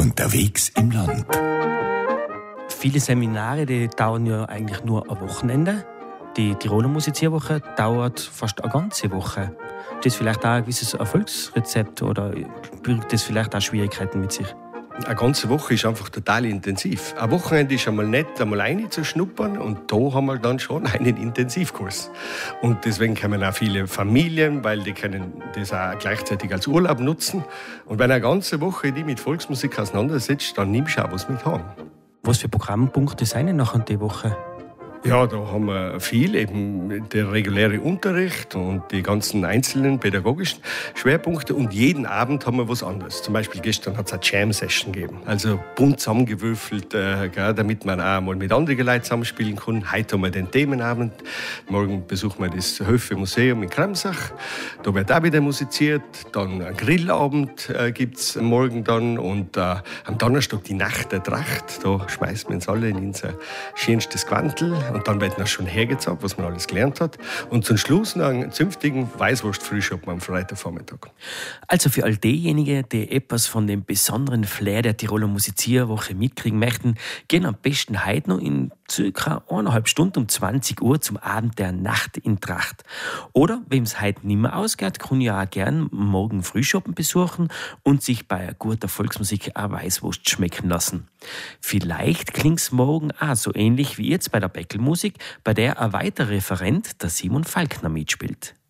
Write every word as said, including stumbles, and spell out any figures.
Unterwegs im Land. Viele Seminare, die dauern ja eigentlich nur ein Wochenende. Die Tiroler Musizierwoche dauert fast eine ganze Woche. Das ist vielleicht auch ein gewisses Erfolgsrezept oder bringt das vielleicht auch Schwierigkeiten mit sich? Eine ganze Woche ist einfach total intensiv. Ein Wochenende ist einmal nett, einmal reinzuschnuppern und da haben wir dann schon einen Intensivkurs. Und deswegen kommen auch viele Familien, weil die können das auch gleichzeitig als Urlaub nutzen. Und wenn eine ganze Woche die mit Volksmusik auseinandersetzt, dann nimmst du auch was mit heim. Was für Programmpunkte sind denn nachher die Woche? Ja, da haben wir viel, eben der reguläre Unterricht und die ganzen einzelnen pädagogischen Schwerpunkte. Und jeden Abend haben wir was anderes. Zum Beispiel gestern hat es eine Jam-Session gegeben. Also bunt zusammengewürfelt, äh, gell, damit man auch mal mit anderen Leuten zusammenspielen kann. Heute haben wir den Themenabend. Morgen besuchen wir das Höfe-Museum in Kramsach. Da wird auch wieder musiziert. Dann einen Grillabend äh, gibt es morgen dann. Und äh, am Donnerstag die Nacht der Tracht. Da schmeißen wir uns alle in unser schönstes Quantel. Und dann wird noch schon hergezeigt, was man alles gelernt hat. Und zum Schluss noch einen zünftigen Weißwurst-Frühschoppen am Freitagvormittag. Also für all diejenigen, die etwas von dem besonderen Flair der Tiroler Musizierwoche mitkriegen möchten, gehen am besten heute noch in circa eineinhalb Stunden um zwanzig Uhr zum Abend der Nacht in Tracht. Oder, wem es heute nicht mehr ausgeht, kann ja auch gern morgen Frühschoppen besuchen und sich bei guter Volksmusik eine Weißwurst schmecken lassen. Vielleicht klingt es morgen auch so ähnlich wie jetzt bei der Bäckelmusik, bei der ein weiterer Referent, der Simon Falkner, mitspielt.